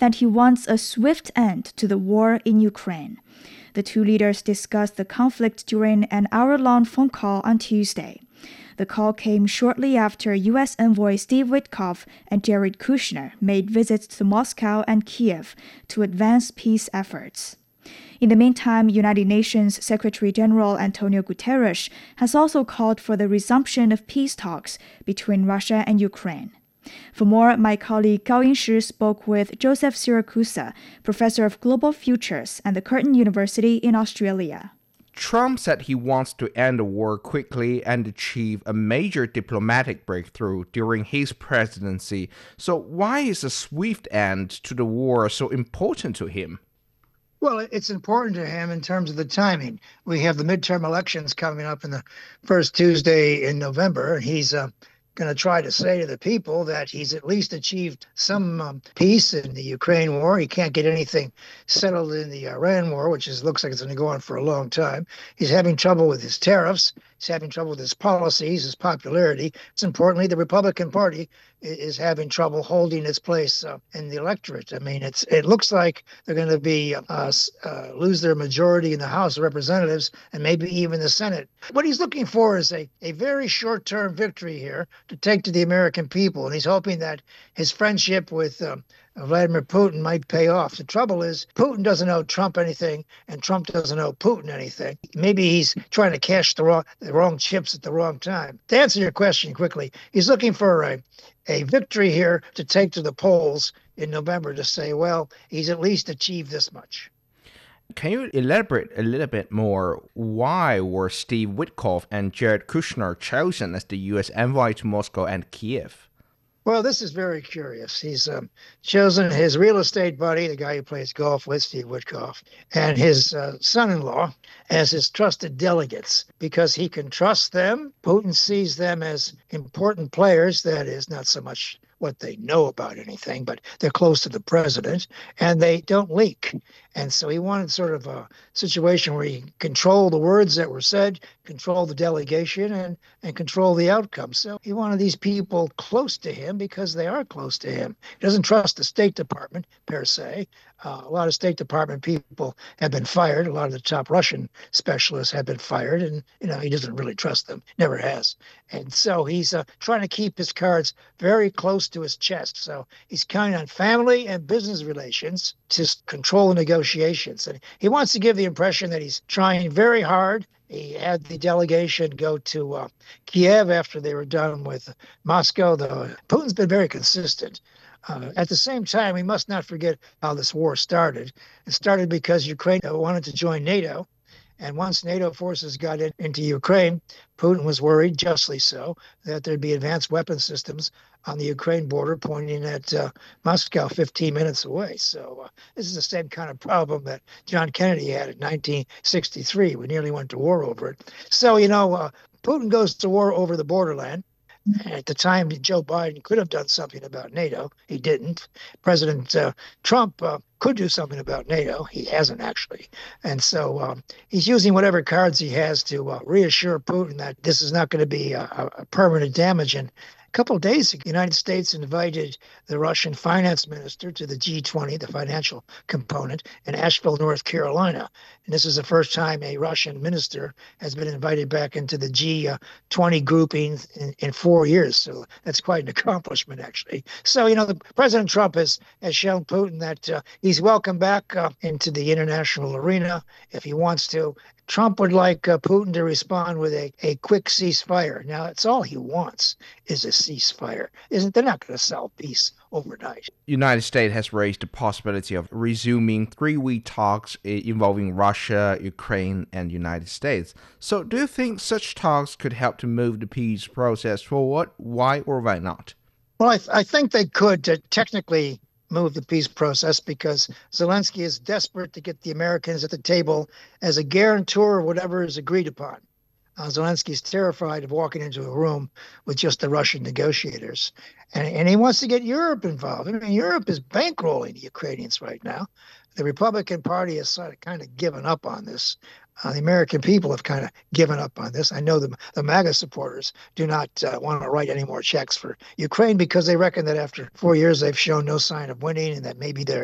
that he wants a swift end to the war in Ukraine. The two leaders discussed the conflict during an hour-long phone call on Tuesday. The call came shortly after U.S. envoy Steve Witkoff and Jared Kushner made visits to Moscow and Kiev to advance peace efforts. In the meantime, United Nations Secretary-General Antonio Guterres has also called for the resumption of peace talks between Russia and Ukraine. For more, my colleague Gao Yingshi spoke with Joseph Siracusa, professor of global futures at the Curtin University in Australia. Trump said he wants to end the war quickly and achieve a major diplomatic breakthrough during his presidency. So why is a swift end to the war so important to him? Well, it's important to him in terms of the timing. We have the midterm elections coming up in the first Tuesday in November. He's going to try to say to the people that he's at least achieved some peace in the Ukraine war. He can't get anything settled in the Iran war, which looks like it's going to go on for a long time. He's having trouble with his tariffs. He's having trouble with his policies, his popularity. Most importantly, the Republican Party is having trouble holding its place in the electorate. I mean, it looks like they're going to be lose their majority in the House of Representatives and maybe even the Senate. What he's looking for is a very short-term victory here to take to the American people, and he's hoping that his friendship with Vladimir Putin might pay off. The trouble is, Putin doesn't owe Trump anything, and Trump doesn't owe Putin anything. Maybe he's trying to cash the wrong chips at the wrong time. To answer your question quickly, he's looking for a victory here to take to the polls in November to say, well, he's at least achieved this much. Can you elaborate a little bit more? Why were Steve Witkoff and Jared Kushner chosen as the U.S. envoy to Moscow and Kiev? Well, this is very curious. He's chosen his real estate buddy, the guy who plays golf with, Steve Witkoff, and his son-in-law as his trusted delegates because he can trust them. Putin sees them as important players. That is, not so much what they know about anything, but they're close to the president and they don't leak. And so he wanted sort of a situation where he control the words that were said, control the delegation, and control the outcome. So he wanted these people close to him because they are close to him. He doesn't trust the State Department per se. A lot of State Department people have been fired. A lot of the top Russian specialists have been fired, and he doesn't really trust them. Never has. And so he's trying to keep his cards very close to his chest. So he's counting on family and business relations to control the negotiations. And he wants to give the impression that he's trying very hard. He had the delegation go to Kiev after they were done with Moscow. Putin's been very consistent. At the same time, we must not forget how this war started. It started because Ukraine wanted to join NATO. And once NATO forces got into Ukraine, Putin was worried, justly so, that there'd be advanced weapon systems on the Ukraine border pointing at Moscow 15 minutes away. So this is the same kind of problem that John Kennedy had in 1963. We nearly went to war over it. So, Putin goes to war over the borderland. At the time, Joe Biden could have done something about NATO. He didn't. President Trump could do something about NATO. He hasn't, actually. And so he's using whatever cards he has to reassure Putin that this is not going to be a permanent damage. And a couple of days ago, the United States invited the Russian finance minister to the G20, the financial component, in Asheville, North Carolina. And this is the first time a Russian minister has been invited back into the G20 grouping in 4 years. So that's quite an accomplishment, actually. So, President Trump has shown Putin that he's welcome back into the international arena if he wants to. Trump would like Putin to respond with a quick ceasefire. Now, that's all he wants is a ceasefire. They're not going to sell peace overnight. United States has raised the possibility of resuming 3-week talks involving Russia, Ukraine, and United States. So do you think such talks could help to move the peace process forward? Why or why not? Well, I think they could technically move the peace process because Zelensky is desperate to get the Americans at the table as a guarantor of whatever is agreed upon. Zelensky's terrified of walking into a room with just the Russian negotiators. And he wants to get Europe involved. I mean, Europe is bankrolling the Ukrainians right now. The Republican Party has sort of kind of given up on this. The American people have kind of given up on this. I know the MAGA supporters do not want to write any more checks for Ukraine because they reckon that after 4 years they've shown no sign of winning and that maybe they're